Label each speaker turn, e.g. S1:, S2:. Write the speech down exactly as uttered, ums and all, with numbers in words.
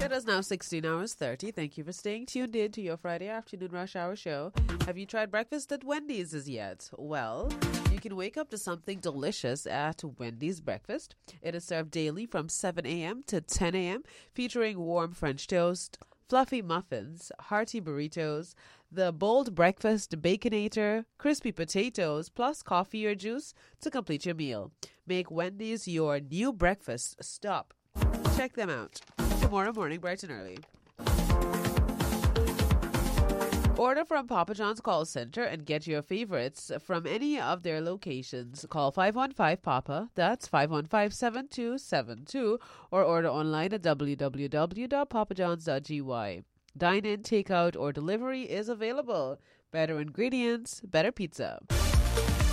S1: It is now sixteen hours thirty. Thank you for staying tuned in to your Friday afternoon rush hour show. Have you tried breakfast at Wendy's as yet? Well, you can wake up to something delicious at Wendy's breakfast. It is served daily from seven a.m. to ten a.m., featuring warm French toast, fluffy muffins, hearty burritos, the bold breakfast baconator, crispy potatoes, plus coffee or juice to complete your meal. Make Wendy's your new breakfast stop. Check them out tomorrow morning, bright and early. Order from Papa John's call center and get your favorites from any of their locations. Call five one five Papa, that's five one five, seven two seven two, or order online at w w w dot papa johns dot g y. Dine-in, takeout, or delivery is available. Better ingredients, better pizza.